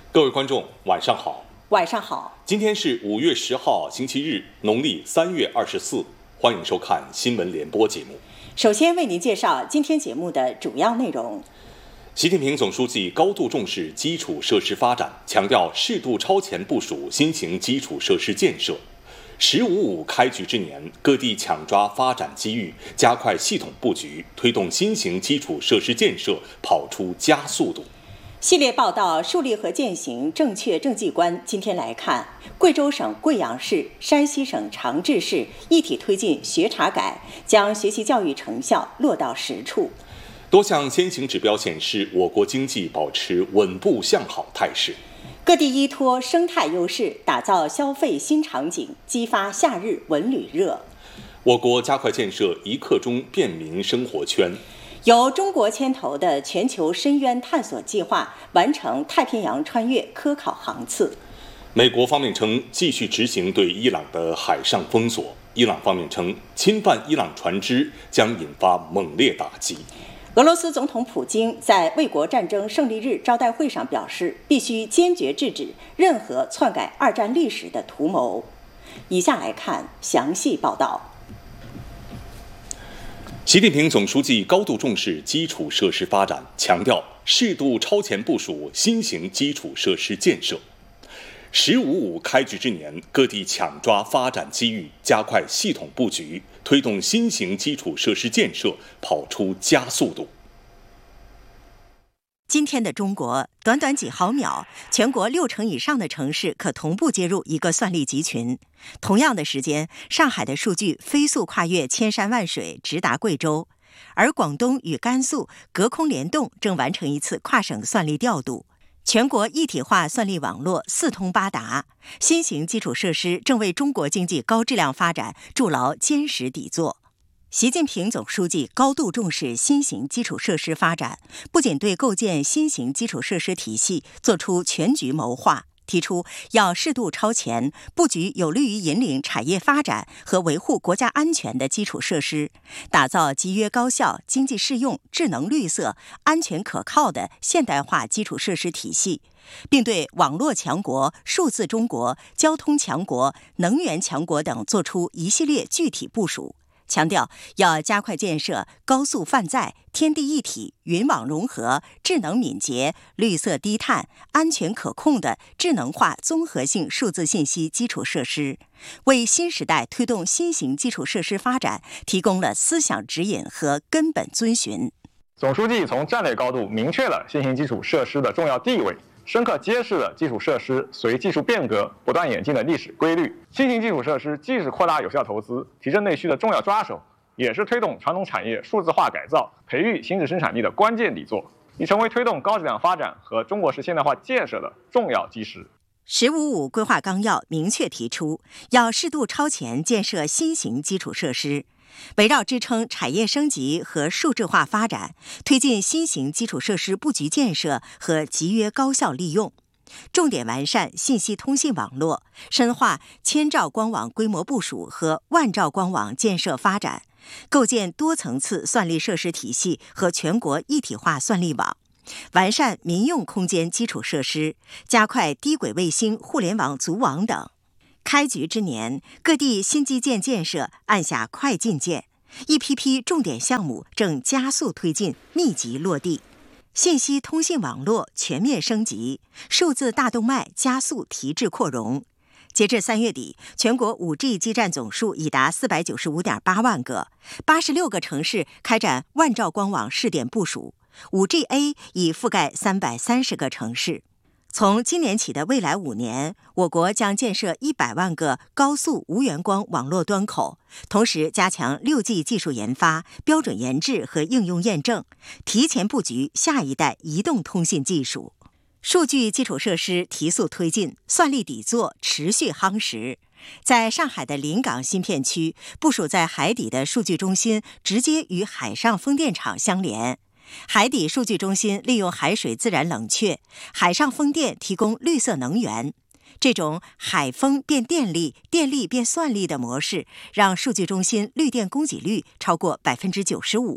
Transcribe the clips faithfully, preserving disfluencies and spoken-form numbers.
各位观众，晚上好。 晚上好。 今天是五月十号，星期日，农历三月二十四。欢迎收看新闻联播节目。 首先为您介绍今天节目的主要内容。 习近平总书记高度重视基础设施发展，强调适度超前部署新型基础设施建设。十五五开局之年，各地抢抓发展机遇，加快系统布局，推动新型基础设施建设跑出加速度。 系列报道树立和践行正确政绩观。今天来看，贵州省贵阳市、山西省长治市一体推进学查改，将学习教育成效落到实处。 多项先行指标显示，我国经济保持稳步向好态势。 各地依托生态优势，打造消费新场景，激发夏日文旅热。 我国加快建设一刻钟便民生活圈。 由中国牵头的全球深渊探索计划完成太平洋穿越科考航次。 美国方面称继续执行对伊朗的海上封锁，伊朗方面称侵犯伊朗船只将引发猛烈打击。 俄罗斯总统普京在卫国战争胜利日招待会上表示，必须坚决制止任何篡改二战历史的图谋。以下来看详细报道。 习近平总书记高度重视基础设施发展，强调适度超前部署新型基础设施建设。十五五开局之年，各地抢抓发展机遇，加快系统布局，推动新型基础设施建设跑出加速度。 今天的中国，短短几毫秒，全国六成以上的城市可同步接入一个算力集群。同样的时间，上海的数据飞速跨越千山万水，直达贵州，而广东与甘肃隔空联动，正完成一次跨省算力调度。全国一体化算力网络四通八达，新型基础设施正为中国经济高质量发展筑牢坚实底座。习近平总书记高度重视新型基础设施发展，不仅对构建新型基础设施体系作出全局谋划，提出要适度超前布局有利于引领产业发展和维护国家安全的基础设施，打造集约高效、经济适用、智能绿色、安全可靠的现代化基础设施体系，并对网络强国、数字中国、交通强国、能源强国等作出一系列具体部署。强调要加快建设高速泛载、天地一体、云网融合、智能敏捷、绿色低碳、安全可控的智能化综合性数字信息基础设施，为新时代推动新型基础设施发展提供了思想指引和根本遵循。 总书记从战略高度明确了新型基础设施的重要地位，深刻揭示了基础设施随技术变革不断演进的历史规律。新型基础设施既是扩大有效投资、提振内需的重要抓手，也是推动传统产业数字化改造、培育新质生产力的关键底座，已成为推动高质量发展和中国式现代化建设的重要基石。 十五五规划纲要明确提出，要适度超前建设新型基础设施，围绕支撑产业升级和数字化发展，推进新型基础设施布局建设和集约高效利用，重点完善信息通信网络，深化千兆光网规模部署和万兆光网建设发展，构建多层次算力设施体系和全国一体化算力网，完善民用空间基础设施，加快低轨卫星互联网组网等。开局之年，各地新基建建设按下快进键，一批批重点项目正加速推进，密集落地。信息通信网络全面升级，数字大动脉加速提质扩容。截至三月底，全国 五 G 基站总数已达 四百九十五点八万个，八十六个城市开展万兆光网试点部署， 五 G A 已覆盖三百三十个城市。从今年起的未来五年，我国将建设一百万个高速无源光网络端口，同时加强 六 G 技术研发、标准研制和应用验证，提前布局下一代移动通信技术。数据基础设施提速推进，算力底座持续夯实。在上海的临港新片区，部署在海底的数据中心直接与海上风电场相连。海底数据中心利用海水自然冷却，海上风电提供绿色能源。这种海风变电力、电力变算力的模式，让数据中心绿电供给率超过百分之九十五。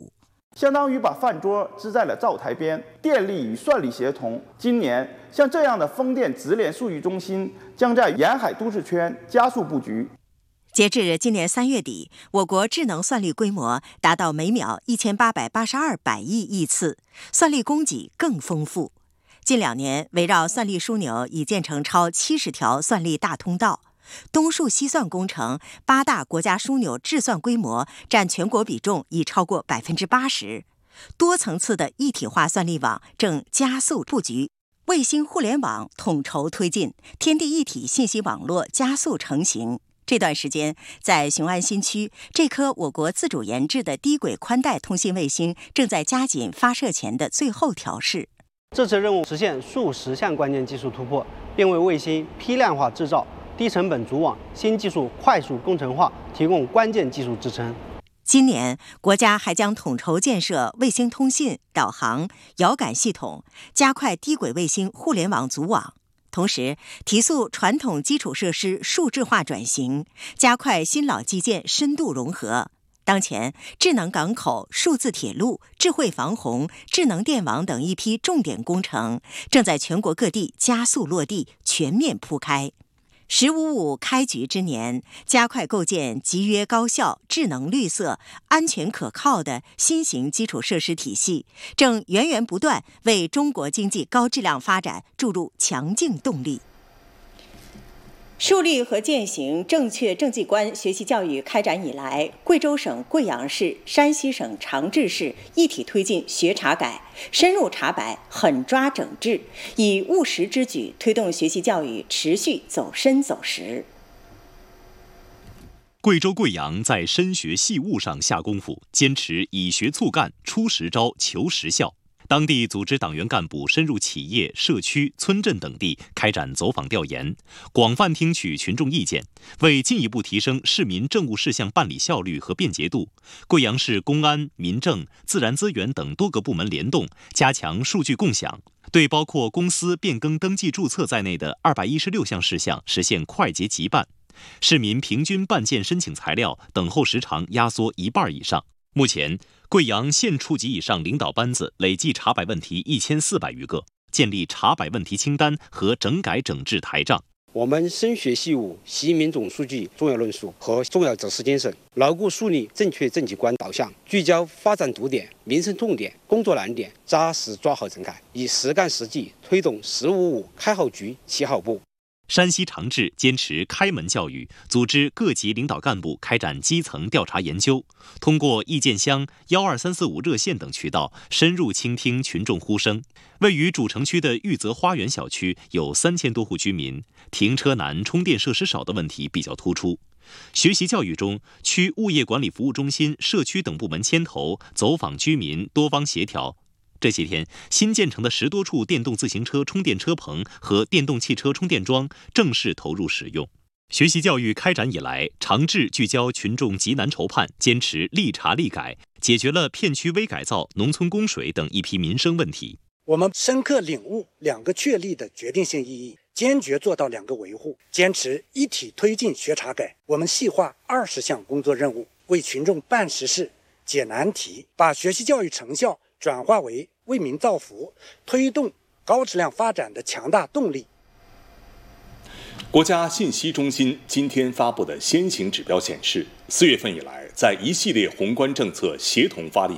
相当于把饭桌支在了灶台边。电力与算力协同，今年像这样的风电直联数据中心将在沿海都市圈加速布局。 截至今年三月底，我国智能算力规模达到每秒一千八百八十二百亿亿次，算力供给更丰富。近两年，围绕算力枢纽已建成超七十条算力大通道。东数西算工程八大国家枢纽制算规模占全国比重已超过百分之八十，多层次的一体化算力网正加速布局，卫星互联网统筹推进，天地一体信息网络加速成型。这段时间，在雄安新区，这颗我国自主研制的低轨宽带通信卫星正在加紧发射前的最后调试。 这次任务实现数十项关键技术突破，并为卫星批量化制造、低成本组网、新技术快速工程化提供关键技术支撑。 今年，国家还将统筹建设卫星通信、导航、遥感系统，加快低轨卫星互联网组网，同时提速传统基础设施数字化转型，加快新老基建深度融合。当前，智能港口、数字铁路、智慧防洪、智能电网等一批重点工程正在全国各地加速落地，全面铺开。十五五开局之年，加快构建集约高效、智能绿色、安全可靠的新型基础设施体系，正源源不断为中国经济高质量发展注入强劲动力。 树立和践行正确政绩观学习教育开展以来，贵州省贵阳市、山西省长治市一体推进学查改，深入查摆，狠抓整治，以务实之举推动学习教育持续走深走实。 贵州贵阳在深学细务上下功夫，坚持以学促干、出实招、求实效。当地组织党员干部深入企业、社区、村镇等地开展走访调研，广泛听取群众意见，为进一步提升市民政务事项办理效率和便捷度，贵阳市公安、民政、自然资源等多个部门联动，加强数据共享，对包括公司变更登记注册在内的二百一十六项事项实现快捷急办，市民平均办件申请材料等候时长压缩一半以上。目前，贵阳县处级以上领导班子累计查摆问题一千四百余个，建立查摆问题清单和整改整治台账。 我们深学细务，习民总书记重要论述和重要指示精神，牢固树立正确政绩观导向，聚焦发展堵点、民生痛点、工作难点，扎实抓好整改，以实干实际推动“十五五”开好局、起好步。 山西长治坚持开门教育，组织各级领导干部开展基层调查研究，通过意见箱、幺二三四五热线等渠道深入倾听群众呼声。位于主城区的玉泽花园小区有三千多户居民，停车难、充电设施少的问题比较突出。学习教育中，区物业管理服务中心、社区等部门牵头走访居民，多方协调。这些天，新建成的十多处电动自行车充电车棚和电动汽车充电桩正式投入使用。学习教育开展以来，长治聚焦群众急难愁盼，坚持立查立改，解决了片区微改造、农村供水等一批民生问题。 我们深刻领悟两个确立的决定性意义，坚决做到两个维护，坚持一体推进学查改。我们细化二十项工作任务，为群众办实事、解难题，把学习教育成效转化为为民造福、推动高质量发展的强大动力。 国家信息中心今天发布的先行指标显示，四月份以来，在一系列宏观政策协同发力